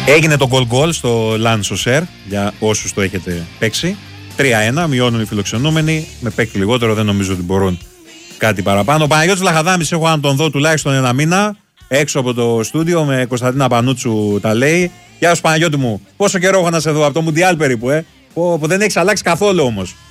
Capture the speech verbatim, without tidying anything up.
Έγινε το goal goal στο Λαν Σοσέρ για όσους το έχετε παίξει. τρία ένα, μειώνουν οι φιλοξενούμενοι. Με παίκτη λιγότερο, δεν νομίζω ότι μπορούν κάτι παραπάνω. Ο Παναγιώτης Λαχαδάμης, έχω να τον δω τουλάχιστον ένα μήνα έξω από το στούντιο με Κωνσταντίνα Πανούτσου τα λέει. Γεια σου Παναγιώτη μου, πόσο καιρό έχω να σε δω από το Μουντιάλ περίπου, ε. Που δεν έχεις αλλάξει καθόλου όμως.